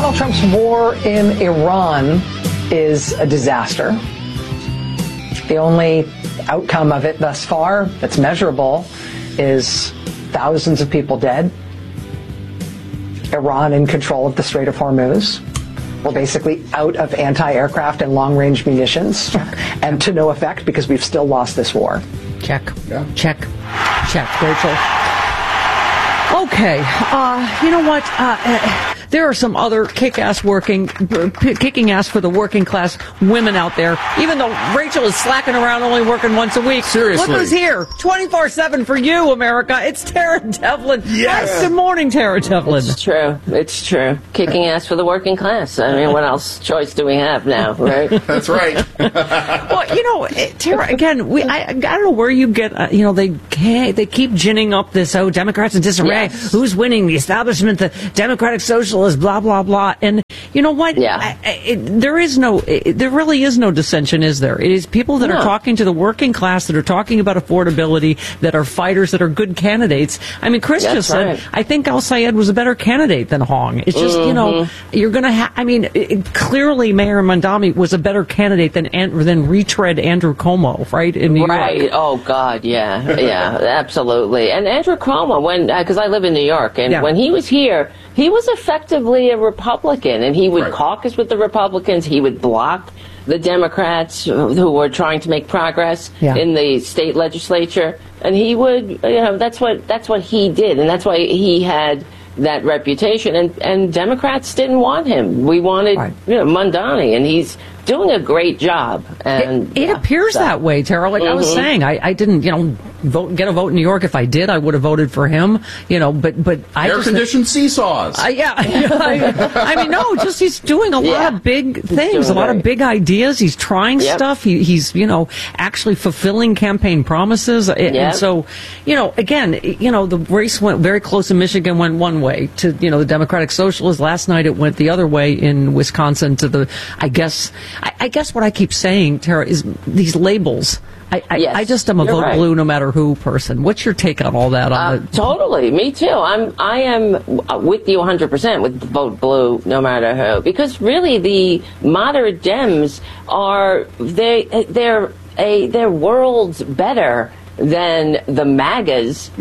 Donald Trump's war in Iran is a disaster. The only outcome of it thus far that's measurable is thousands of people dead. Iran in control of the Strait of Hormuz. We're basically out of anti-aircraft and long-range munitions, and to no effect because we've still lost this war. Check. Yeah. Check. Rachel. Okay. You know what? There are some other kicking ass for the working class women out there, even though Rachel is slacking around only working once a week. Seriously. Look who's here. 24/7 for you, America. It's Tara Devlin. Yes. Hi, good morning, Tara Devlin. It's true. Kicking ass for the working class. I mean, what else choice do we have now, right? That's right. Well, you know, Tara, again, I don't know where you get, they keep ginning up this, Democrats in disarray. Yes. Who's winning? The establishment, the Democratic Socialists, blah, blah, blah. And you know what? Yeah. There really is no dissension, is there? It is people that are talking to the working class, that are talking about affordability, that are fighters, that are good candidates. I mean, Chris just said, I think Al-Sayed was a better candidate than Hong. It's just, you're going to have, clearly Mayor Mamdani was a better candidate than retread Andrew Cuomo, right? In New York. Right. Oh, God, yeah. Yeah, absolutely. And Andrew Cuomo, because I live in New York, and when he was here, he was effectively a Republican, and he would caucus with the Republicans. He would block the Democrats who were trying to make progress in the state legislature, and he would, that's what he did, and that's why he had that reputation. And Democrats didn't want him. We wanted Mamdani, and he's doing a great job. And it appears that way, Tara. Like I was saying, I didn't, get a vote in New York. If I did, I would have voted for him. But I air-conditioned seesaws. He's doing a lot of big things, a lot of big ideas. He's trying stuff. He's actually fulfilling campaign promises. And so, again, the race went very close in Michigan, went one way to the Democratic Socialists. Last night it went the other way in Wisconsin to the. I guess what I keep saying, Tara, is these labels. I just am a vote blue no matter who person. What's your take on all that? Totally, me too. I am with you 100% with vote blue no matter who, because really the moderate Dems are they're worlds better than the MAGAs.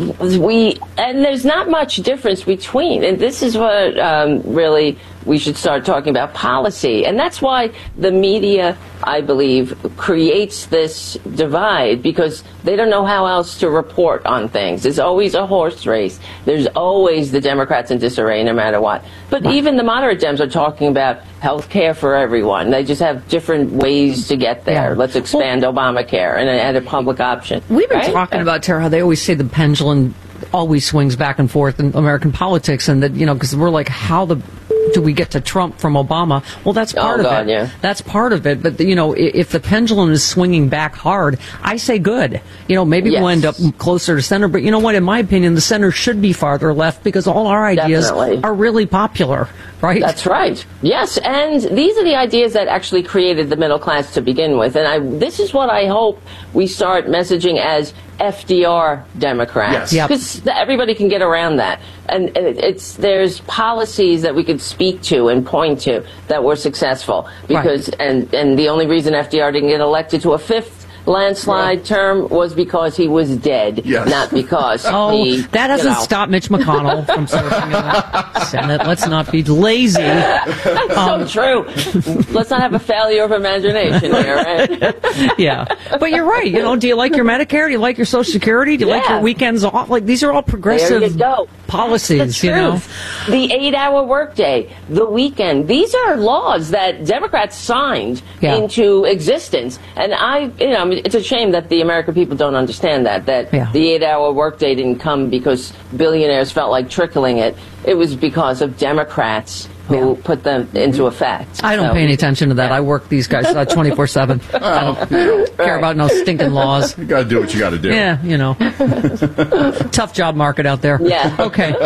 And there's not much difference between, and this is what really we should start talking about policy. And that's why the media, I believe, creates this divide, because they don't know how else to report on things. There's always a horse race. There's always the Democrats in disarray no matter what. But even the moderate Dems are talking about health care for everyone. They just have different ways to get there. Let's expand Obamacare and add a public option. We've been talking about, Tara, how they always say the pendulum always swings back and forth in American politics, and that, because we're like, how do we get to Trump from Obama? Well, that's part of it. Yeah. That's part of it. But, if the pendulum is swinging back hard, I say good. Maybe we'll end up closer to center. But you know what? In my opinion, the center should be farther left, because all our ideas are really popular, right? That's right. Yes. And these are the ideas that actually created the middle class to begin with. And this is what I hope we start messaging as FDR Democrats, because everybody can get around that, and there's policies that we could speak to and point to that were successful, because and the only reason FDR didn't get elected to a fifth landslide term was because he was dead, not because that doesn't stop Mitch McConnell from serving in the Senate. Let's not be lazy. That's so true. Let's not have a failure of imagination here, right? Yeah, but you're right. Do you like your Medicare? Do you like your Social Security? Do you like your weekends off? Like, these are all progressive policies. The 8-hour workday, the weekend. These are laws that Democrats signed into existence, and it's a shame that the American people don't understand that the 8-hour workday didn't come because billionaires felt like trickling it. It was because of Democrats who put them into effect. I don't pay any attention to that. I work these guys 24/7. I don't care about no stinking laws. You got to do what you got to do. Yeah, tough job market out there. Yeah. Okay.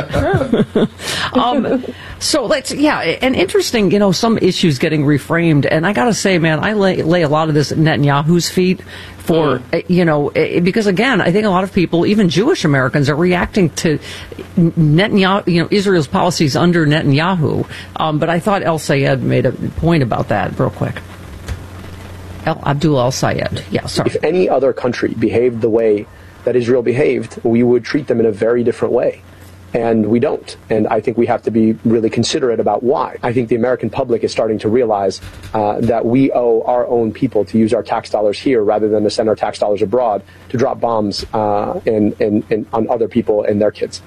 So let's, and interesting, some issues getting reframed. And I got to say, man, I lay a lot of this at Netanyahu's feet for, because again, I think a lot of people, even Jewish Americans, are reacting to Netanyahu, Israel's policies under Netanyahu. But I thought El Sayed made a point about that real quick. Abdul El Sayed. Yeah, sorry. If any other country behaved the way that Israel behaved, we would treat them in a very different way. And we don't. And I think we have to be really considerate about why. I think the American public is starting to realize that we owe our own people to use our tax dollars here rather than to send our tax dollars abroad to drop bombs on other people and their kids.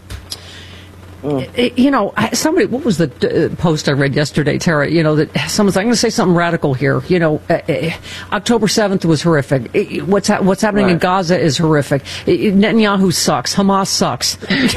Somebody, what was the post I read yesterday, Tara? That someone's like, I'm going to say something radical here. October 7th was horrific. What's happening in Gaza is horrific. Netanyahu sucks. Hamas sucks.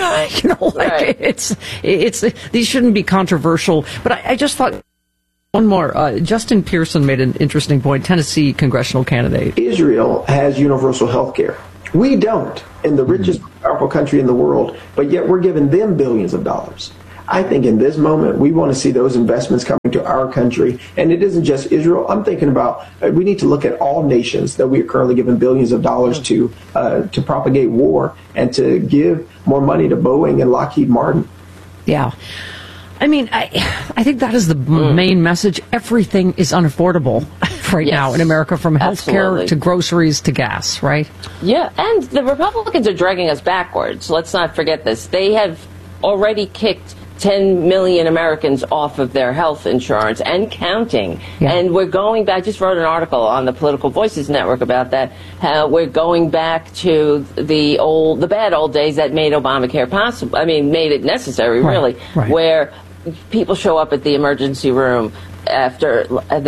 These shouldn't be controversial. But I just thought, one more. Justin Pearson made an interesting point, Tennessee congressional candidate. Israel has universal health care. We don't, in the richest, powerful country in the world, but yet we're giving them billions of dollars. I think in this moment, we want to see those investments coming to our country. And it isn't just Israel. I'm thinking about, we need to look at all nations that we are currently giving billions of dollars to propagate war and to give more money to Boeing and Lockheed Martin. Yeah. I mean, I think that is the main message. Everything is unaffordable right now in America, from healthcare to groceries to gas, right? Yeah, and the Republicans are dragging us backwards. Let's not forget this. They have already kicked 10 million Americans off of their health insurance and counting. Yeah. And we're going back, I just wrote an article on the Political Voices Network about that, how we're going back to the bad old days that made Obamacare possible. I mean, made it necessary, really, where people show up at the emergency room after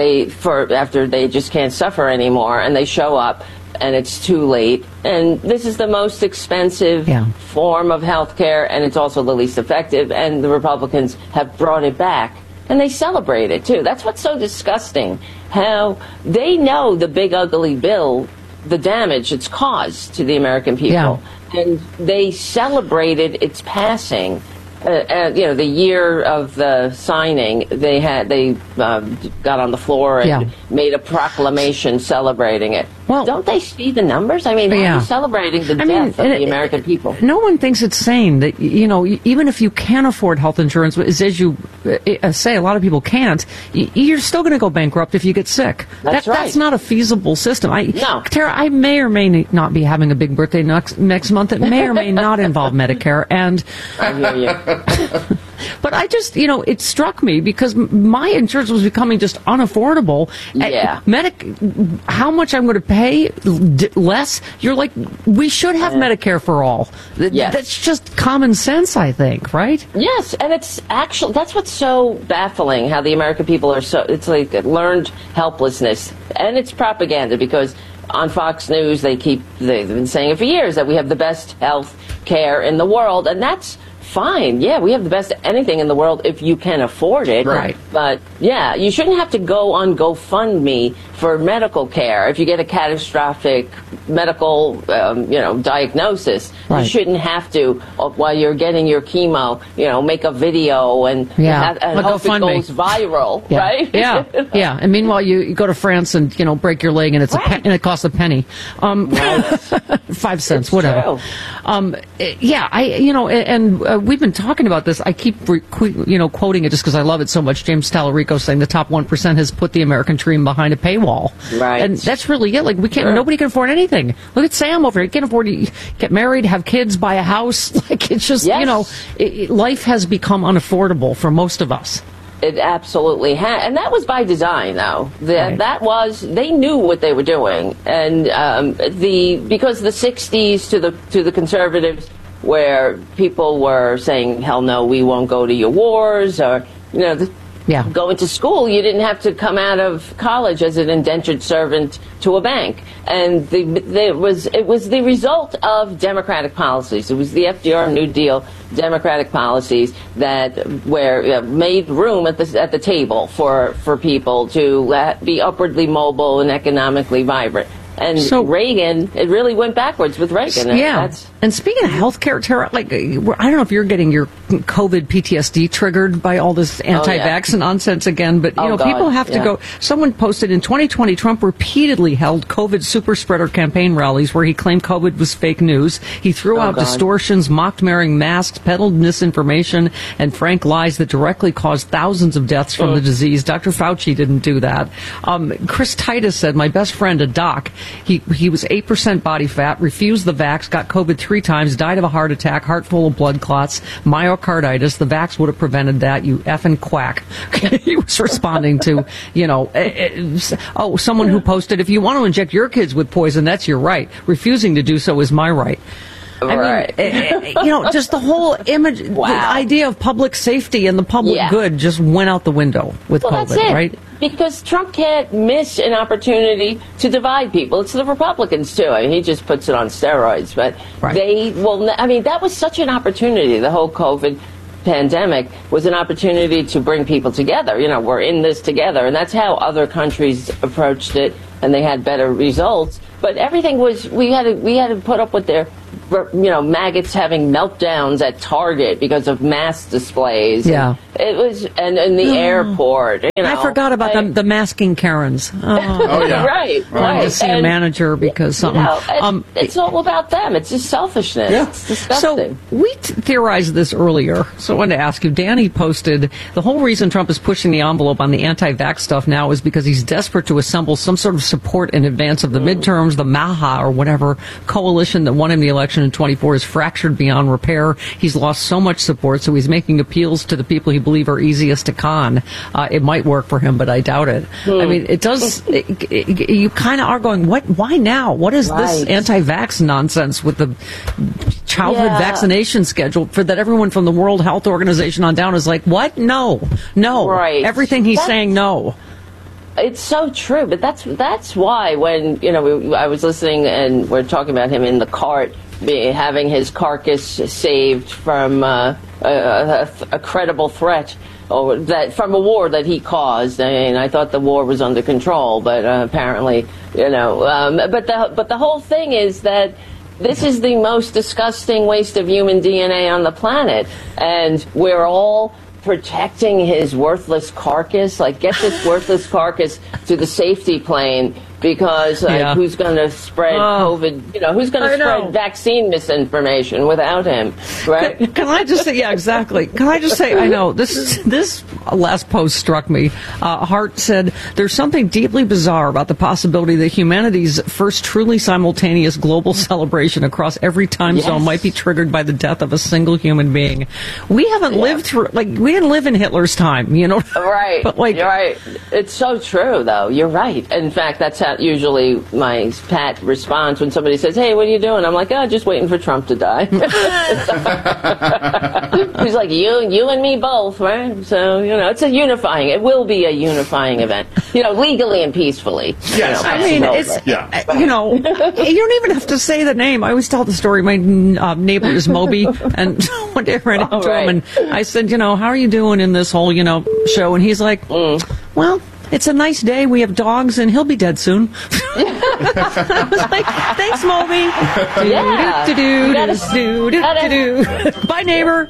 they just can't suffer anymore, and they show up and it's too late. And this is the most expensive form of health care, and it's also the least effective, and the Republicans have brought it back. And they celebrate it, too. That's what's so disgusting, how they know the big ugly bill, the damage it's caused to the American people. Yeah. And they celebrated its passing. The year of the signing, they got on the floor and made a proclamation celebrating it. Well, don't they see the numbers? I mean, they're celebrating the death of the American people. No one thinks it's sane that, even if you can afford health insurance, as you say, a lot of people can't, you're still going to go bankrupt if you get sick. That's right. That's not a feasible system. No. Tara, I may or may not be having a big birthday next month. It may or may not involve Medicare. And I hear you. But I just, it struck me because my insurance was becoming just unaffordable. Yeah. How much I'm going to pay less? You're like, we should have Medicare for all. Yes. That's just common sense, I think, right? Yes, and it's actually, that's what's so baffling, how the American people are it's like learned helplessness. And it's propaganda, because on Fox News, they've been saying it for years, that we have the best health care in the world, and that's fine. Yeah, we have the best anything in the world if you can afford it. Right. But, you shouldn't have to go on GoFundMe for medical care. If you get a catastrophic medical, diagnosis, you shouldn't have to, while you're getting your chemo, make a video and hope it goes viral, right? Yeah. And meanwhile, you go to France and, break your leg and and it costs a penny. 5 cents, whatever. We've been talking about this. I keep, quoting it just because I love it so much. James Tallarico saying the top 1% has put the American dream behind a paywall. Right. And that's really it. Like, nobody can afford anything. Look at Sam over here. He can't afford to get married, have kids, buy a house. Like, it's just, life has become unaffordable for most of us. It absolutely has. And that was by design, though. They knew what they were doing. And because the 60s to the conservatives, where people were saying, hell no, we won't go to your wars, or, going to school, you didn't have to come out of college as an indentured servant to a bank. And it was the result of Democratic policies. It was the FDR New Deal Democratic policies where made room at the table for people to be upwardly mobile and economically vibrant. And so, Reagan, it really went backwards with Reagan. And speaking of healthcare, Tara, like, I don't know if you're getting your COVID PTSD triggered by all this anti-vax nonsense again, but people have to go. Someone posted in 2020, Trump repeatedly held COVID super spreader campaign rallies where he claimed COVID was fake news. He threw out distortions, mocked wearing masks, peddled misinformation, and frank lies that directly caused thousands of deaths from the disease. Dr. Fauci didn't do that. Chris Titus said, my best friend, a doc, he was 8% body fat, refused the vax, got COVID 3 times, died of a heart attack, heart full of blood clots, myocarditis. The vax would have prevented that, you effing quack. He was responding to, someone who posted, if you want to inject your kids with poison, that's your right. Refusing to do so is my right. I mean, just the whole image, the idea of public safety and the public good just went out the window with COVID, that's it. Right? Because Trump can't miss an opportunity to divide people. It's the Republicans, too. I mean, he just puts it on steroids. But they will, I mean, that was such an opportunity. The whole COVID pandemic was an opportunity to bring people together. We're in this together. And that's how other countries approached it, and they had better results. But everything was, we had to put up with their, maggots having meltdowns at Target because of mask displays. Yeah. It was, and in the airport. I forgot about the masking Karens. Right. To see a manager because something. It's all about them. It's just selfishness. Yeah. It's disgusting. So we theorized this earlier. So I wanted to ask you. Danny posted the whole reason Trump is pushing the envelope on the anti-vax stuff now is because he's desperate to assemble some sort of support in advance of the midterms. The Maha or whatever coalition that won him the election in 24 is fractured beyond repair. He's lost so much support, so he's making appeals to the people he believe are easiest to con. It might work for him, but I doubt it. I mean, it does. You kind of are going, what? Why now? What is this anti-vax nonsense with the childhood vaccination schedule for that everyone from the World Health Organization on down is like, what? No. Right. Everything he's saying, no. It's so true, but that's why when I was listening and we're talking about him in the cart, having his carcass saved from a credible threat, or that from a war that he caused. I mean, I thought the war was under control, but apparently, But the whole thing is that this is the most disgusting waste of human DNA on the planet, and we're all protecting his worthless carcass. Like, get this worthless carcass to the safety plane, because who's going to spread COVID? Who's going to spread vaccine misinformation without him? Right? Can I just say, exactly. Can I just say, I know this last post struck me. Hart said, "There's something deeply bizarre about the possibility that humanity's first truly simultaneous global celebration across every time zone might be triggered by the death of a single human being." We haven't lived through, we didn't live in Hitler's time, Right. But you're right. It's so true, though. You're right. In fact, that's how usually my pat response when somebody says, "Hey, what are you doing?" I'm like, "Oh, just waiting for Trump to die." He's like, you and me both, right? So, it's a unifying. It will be a unifying event, legally and peacefully. Yes, I mean, it's, you don't even have to say the name. I always tell the story. My neighbor is Moby, and one day I ran into him, and I said, how are you doing in this whole, show? And he's like, well, it's a nice day. We have dogs, and he'll be dead soon. I was like, thanks, Moby. Bye, neighbor.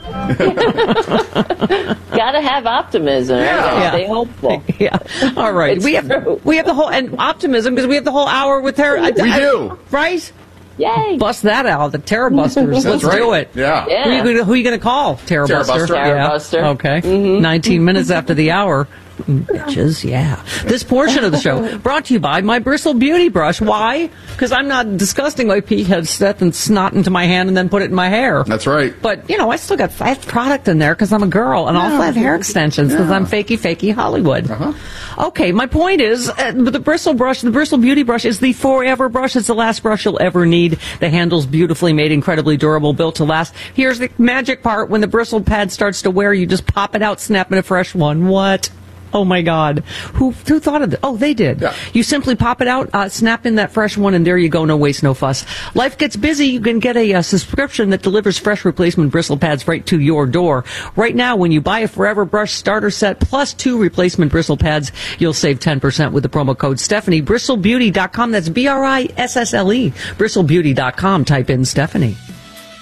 Gotta have optimism. Stay hopeful. Yeah. All right. We have the whole, and optimism, because we have the whole hour with her. We do. Right? Yay. Bust that out. The Terror Busters. Let's do it. Yeah. Who are you going to call? Terror Buster. Terror Buster. Okay. 19 minutes after the hour. Bitches, This portion of the show brought to you by my Bristle Beauty Brush. Why? Because I'm not disgusting like Pete had stuff and snot into my hand and then put it in my hair. That's right. But, I still got 5 product in there because I'm a girl, and also have hair extensions because I'm fakey Hollywood. Okay, my point is, the Bristle Brush, the Bristle Beauty Brush is the forever brush. It's the last brush you'll ever need. The handle's beautifully made, incredibly durable, built to last. Here's the magic part. When the bristle pad starts to wear, you just pop it out, snap in a fresh one. What? Oh, my God. Who thought of this? Oh, they did. Yeah. You simply pop it out, snap in that fresh one, and there you go. No waste, no fuss. Life gets busy. You can get a subscription that delivers fresh replacement bristle pads right to your door. Right now, when you buy a Forever Brush starter set plus 2 replacement bristle pads, you'll save 10% with the promo code Stephanie. BristleBeauty.com. That's BRISSLE. BristleBeauty.com. Type in Stephanie.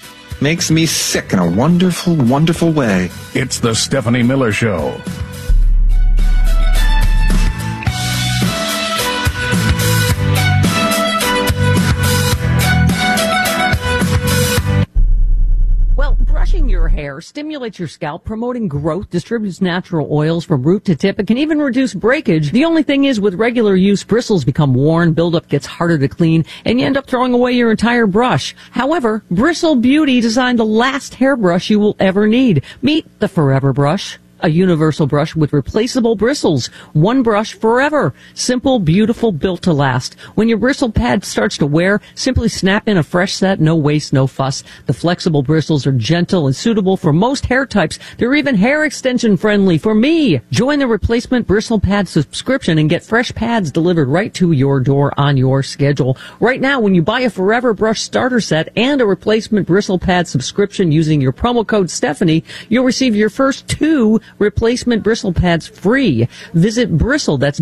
makes me sick in a wonderful, wonderful way. It's the Stephanie Miller Show. Brushing your hair stimulates your scalp, promoting growth, distributes natural oils from root to tip. It can even reduce breakage. The only thing is, with regular use, bristles become worn, buildup gets harder to clean, and you end up throwing away your entire brush. However, Bristle Beauty designed the last hairbrush you will ever need. Meet the Forever Brush. A universal brush with replaceable bristles. One brush forever. Simple, beautiful, built to last. When your bristle pad starts to wear, simply snap in a fresh set, no waste, no fuss. The flexible bristles are gentle and suitable for most hair types. They're even hair extension friendly for me. Join the replacement bristle pad subscription and get fresh pads delivered right to your door on your schedule. Right now, when you buy a Forever Brush starter set and a replacement bristle pad subscription using your promo code Stephanie, you'll receive your first 2 replacement bristle pads free. Visit Bristle, that's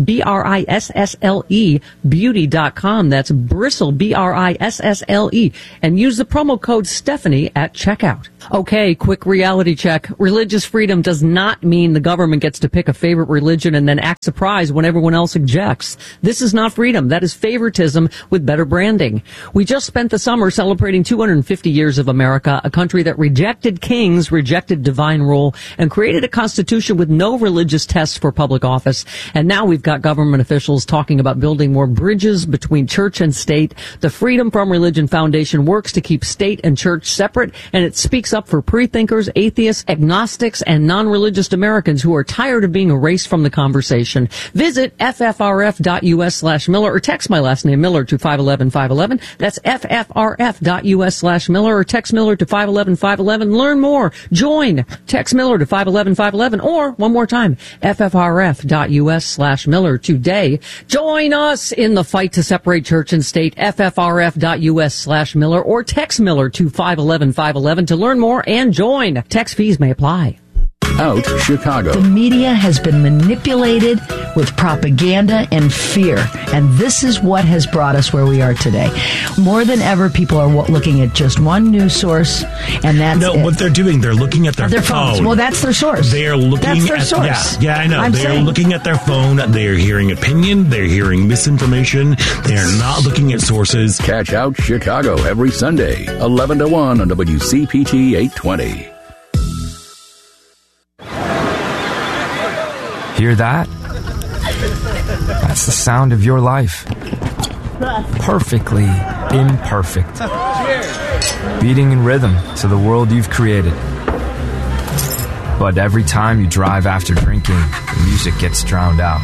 BRISSLE, beauty.com. That's Bristle, BRISSLE, and use the promo code Stephanie at checkout. Okay, quick reality check. Religious freedom does not mean the government gets to pick a favorite religion and then act surprised when everyone else objects. This is not freedom. That is favoritism with better branding. We just spent the summer celebrating 250 years of America, a country that rejected kings, rejected divine rule, and created a constitution with no religious tests for public office. And now we've got government officials talking about building more bridges between church and state. The Freedom from Religion Foundation works to keep state and church separate, and it speaks up for pre-thinkers, atheists, agnostics, and non-religious Americans who are tired of being erased from the conversation. Visit ffrf.us/Miller or text my last name, Miller, to 511-511. That's ffrf.us/Miller or text Miller to 511-511. Learn more. Join. Text Miller to 511-511 or, one more time, ffrf.us/Miller today. Join us in the fight to separate church and state. ffrf.us/Miller or text Miller to 511-511 to learn more and join. Text fees may apply. Out Chicago. The media has been manipulated with propaganda and fear, and this is what has brought us where we are today. More than ever, people are looking at just one news source, and that's it. What they're doing, they're looking at their phones. phone. Well, that's their source. They are looking that's their source. Yeah, I know. They're looking at their phone. They're hearing opinion. They're hearing misinformation. They're not looking at sources. Catch Out Chicago every Sunday, 11 to 1 on WCPT 820. Hear that? That's the sound of your life. Perfectly imperfect. Beating in rhythm to the world you've created. But every time you drive after drinking, the music gets drowned out.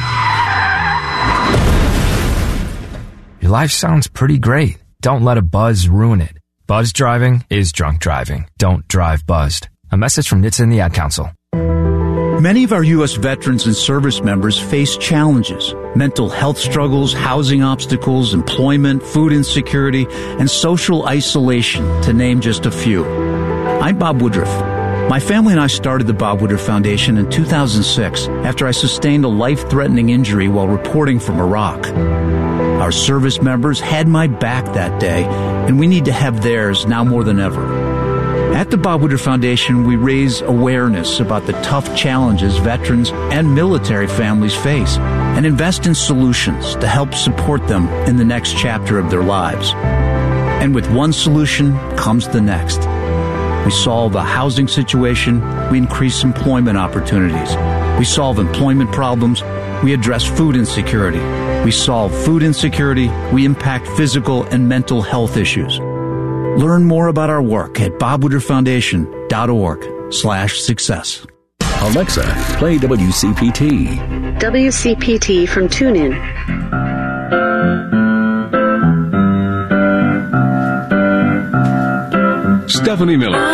Your life sounds pretty great. Don't let a buzz ruin it. Buzz driving is drunk driving. Don't drive buzzed. A message from NHTSA and the Ad Council. Many of our U.S. veterans and service members face challenges, mental health struggles, housing obstacles, employment, food insecurity, and social isolation, to name just a few. I'm Bob Woodruff. My family and I started the Bob Woodruff Foundation in 2006 after I sustained a life-threatening injury while reporting from Iraq. Our service members had my back that day, and we need to have theirs now more than ever. At the Bob Woodruff Foundation, we raise awareness about the tough challenges veterans and military families face and invest in solutions to help support them in the next chapter of their lives. And with one solution comes the next. We solve a housing situation, we increase employment opportunities. We solve employment problems, we address food insecurity. We solve food insecurity, we impact physical and mental health issues. Learn more about our work at bobwoodrufffoundation.org/success. Alexa, play WCPT. WCPT from TuneIn. Stephanie Miller.